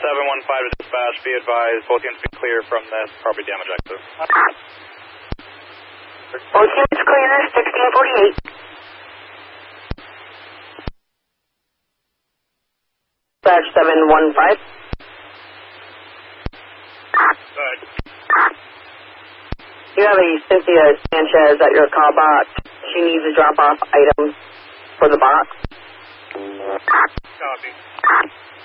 715 to dispatch, be advised, both units be clear from this property damage exit. Both units clear, 1648. Dispatch 715. Good. You have a Cynthia Sanchez at your call box. She needs to drop off items for the box. Copy.